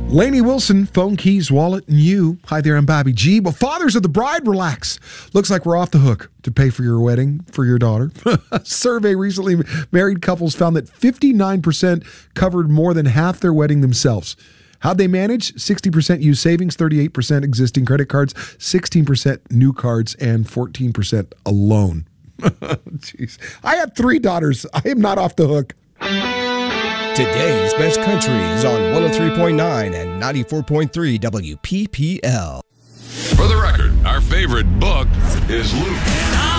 Lainey Wilson, phone, keys, wallet, and you. Hi there, I'm Bobby G. Well, fathers of the bride, relax. Looks like we're off the hook to pay for your wedding for your daughter. A survey recently married couples found that 59% covered more than half their wedding themselves. How'd they manage? 60% use savings, 38% existing credit cards, 16% new cards, and 14% a loan. Jeez. I have 3 daughters. I am not off the hook. Today's Best Country is on 103.9 and 94.3 WPPL. For the record, our favorite book is Luke.